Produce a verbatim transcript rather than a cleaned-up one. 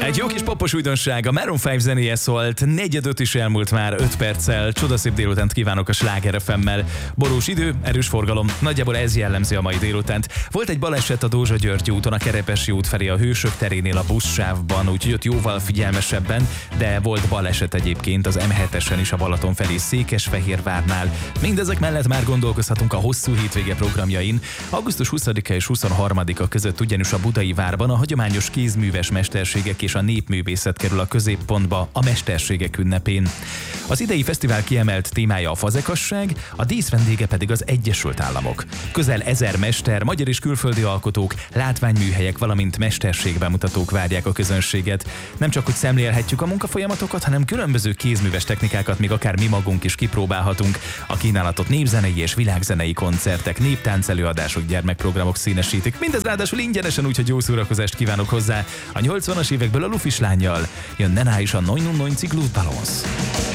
Egy jó kis popos újdonság, a Maroon öt zenéje szólt, negyed öt is elmúlt már öt perccel. Csodaszép délutánt kívánok a Sláger ef emmel. Borús idő, erős forgalom, nagyjából ez jellemzi a mai délutánt. Volt egy baleset a Dózsa-Györgyi úton, a Kerepesi út felé a Hősök terénél a buszsávban, úgyhogy ott jóval figyelmesebben, de volt baleset egyébként az em hetesen is a Balaton felé Székesfehérvárnál. Mindezek mellett már gondolkozhatunk a hosszú hétvége programjain. augusztus huszadika és huszonharmadika között ugyanis a Budai Várban a hagyományos kézműves mesterségek és a népművészet kerül a középpontba a mesterségek ünnepén. Az idei fesztivál kiemelt témája a fazekasság, a díszvendége pedig az Egyesült Államok. Közel ezer mester, magyar és külföldi alkotók, látványműhelyek, valamint mesterségbemutatók várják a közönséget. Nem csak hogy szemlélhetjük a munkafolyamatokat, hanem különböző kézműves technikákat még akár mi magunk is kipróbálhatunk. A kínálatot népzenei és világzenei koncertek, néptánc előadások, gyermekprogramok színesítik. Mindez ráadásul ingyenesen, úgyhogy jó szórakozást kívánok hozzá. A nyolcvanas évekből a Lufis lánnyal jön Nená is a Noin Noin Ciklút Balance.